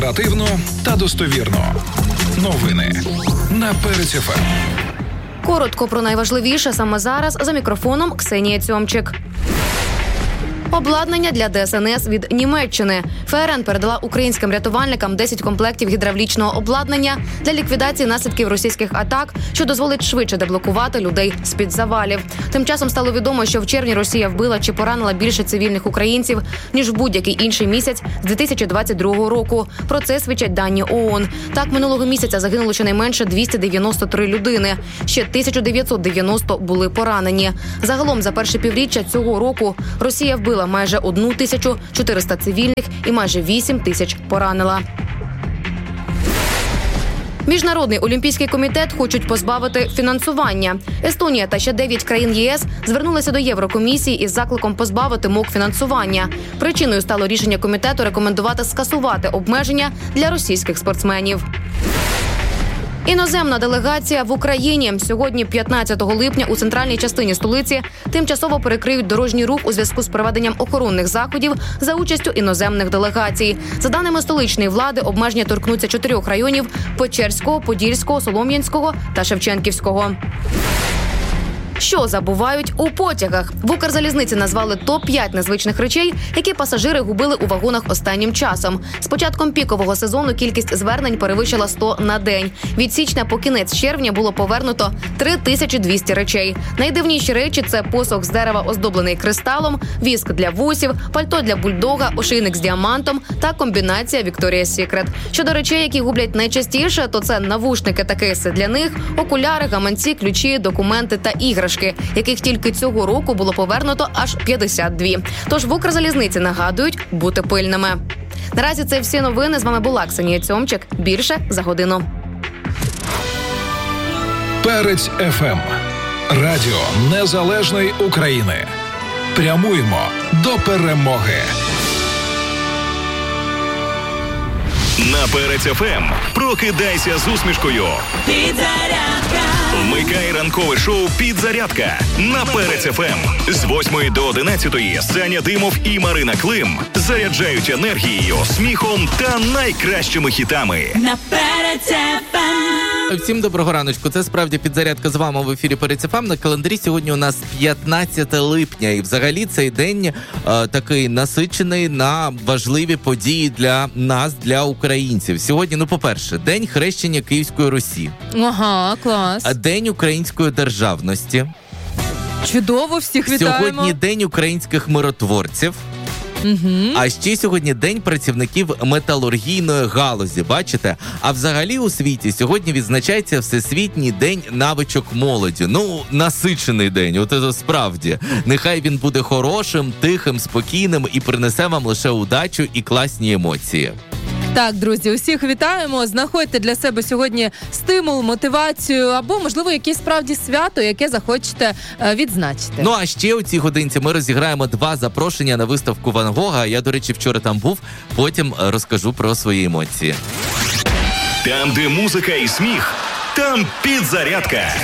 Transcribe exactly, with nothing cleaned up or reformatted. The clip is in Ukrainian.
Оперативно та достовірно. Новини на Перець еф ем. Коротко про найважливіше саме зараз. За мікрофоном Ксенія Цьомчик. Обладнання для Де Ес Ен Ес від Німеччини. ФРН передала українським рятувальникам десять комплектів гідравлічного обладнання для ліквідації наслідків російських атак, що дозволить швидше деблокувати людей з-під завалів. Тим часом стало відомо, що в червні Росія вбила чи поранила більше цивільних українців, ніж в будь-який інший місяць з дві тисячі двадцять другого року. Про це свідчать дані ООН. Так, минулого місяця загинуло щонайменше двісті дев'яносто три людини. Ще тисяча дев'ятсот дев'яносто були поранені. Загалом за перше півріччя цього року Росія вбила майже одну тисячу чотириста цивільних і майже вісім тисяч поранила. Міжнародний олімпійський комітет хочуть позбавити фінансування. Естонія та ще дев'ять країн Є Ес звернулися до Єврокомісії із закликом позбавити МОК фінансування. Причиною стало рішення комітету рекомендувати скасувати обмеження для російських спортсменів. Іноземна делегація в Україні. Сьогодні, п'ятнадцятого липня, у центральній частині столиці тимчасово перекриють дорожній рух у зв'язку з проведенням охоронних заходів за участю іноземних делегацій. За даними столичної влади, обмеження торкнуться чотирьох районів – Печерського, Подільського, Солом'янського та Шевченківського. Що забувають у потягах? В Укрзалізниці назвали топ п'ять незвичних речей, які пасажири губили у вагонах останнім часом. З початком пікового сезону кількість звернень перевищила сто на день. Від січня по кінець червня було повернуто три тисячі двісті речей. Найдивніші речі – це посох з дерева, оздоблений кристалом, віск для вусів, пальто для бульдога, ошейник з діамантом та комбінація Victoria's Secret. Щодо речей, які гублять найчастіше, то це навушники та кейси для них, окуляри, гаманці, ключі, документи та іграшки, яких тільки цього року було повернуто аж п'ятдесят два. Тож в Укрзалізниці нагадують бути пильними. Наразі це всі новини. З вами була Ксенія Цьомчик. Більше за годину. Перець еф ем. Радіо Незалежної України. Прямуємо до перемоги. На Перець еф ем прокидайся з усмішкою. Підзарядка. Вмикай ранкове шоу «Підзарядка» на Перець еф ем. З восьмої до одинадцятої Саня Димов і Марина Клим заряджають енергією, сміхом та найкращими хітами. На Перець еф ем. Всім доброго раночку. Це справді «Підзарядка» з вами в ефірі Перець еф ем. На календарі сьогодні у нас п'ятнадцяте липня. І взагалі цей день е, такий насичений на важливі події для нас, для українців. Сьогодні, ну, по-перше, День хрещення Київської Русі. Ага, клас. День української державності. Чудово, всіх вітаємо. Сьогодні День українських миротворців. Угу. А ще сьогодні День працівників металургійної галузі, бачите? А взагалі у світі сьогодні відзначається Всесвітній день навичок молоді. Ну, насичений день, от це справді. Нехай він буде хорошим, тихим, спокійним і принесе вам лише удачу і класні емоції. Так, друзі, усіх вітаємо. Знаходьте для себе сьогодні стимул, мотивацію або, можливо, якесь справді свято, яке захочете е, відзначити. Ну, а ще у цій годинці ми розіграємо два запрошення на виставку Ван Гога. Я, до речі, вчора там був, потім розкажу про свої емоції. Там, де музика і сміх, там підзарядка.